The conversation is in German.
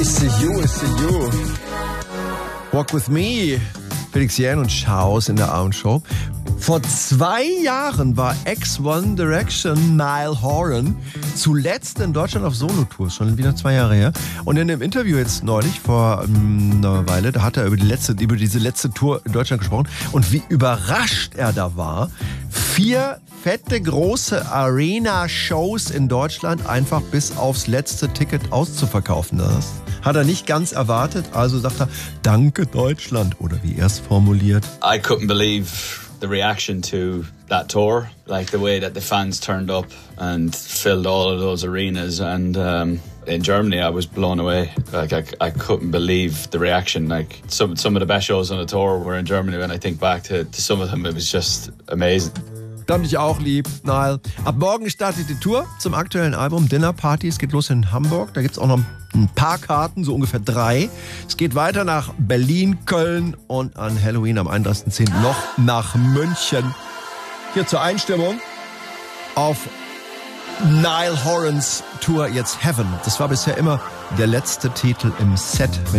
It's you. Walk with me. Felix Jähn und Schaus in der Abendshow. Vor 2 Jahren war Ex-One Direction Niall Horan zuletzt in Deutschland auf Solo-Tour, schon wieder 2 Jahre her. Und in dem Interview jetzt neulich, vor einer Weile, da hat er über diese letzte Tour in Deutschland gesprochen und wie überrascht er da war. 4 fette, große Arena-Shows in Deutschland einfach bis aufs letzte Ticket auszuverkaufen. Das hat er nicht ganz erwartet, also sagt er, danke Deutschland, oder wie er es formuliert. I couldn't believe the reaction to that tour, like the way that the fans turned up and filled all of those arenas, and in Germany I was blown away. Like I couldn't believe the reaction. Like some of the best shows on the tour were in Germany. When I think back to some of them, it was just amazing. Hab dich auch lieb, Niall. Ab morgen startet die Tour zum aktuellen Album Dinner Party. Es geht los in Hamburg. Da gibt's auch noch ein paar Karten, so ungefähr 3. Es geht weiter nach Berlin, Köln und an Halloween am 31.10. noch nach München. Hier zur Einstimmung auf Niall Horans Tour jetzt Heaven. Das war bisher immer der letzte Titel im Set.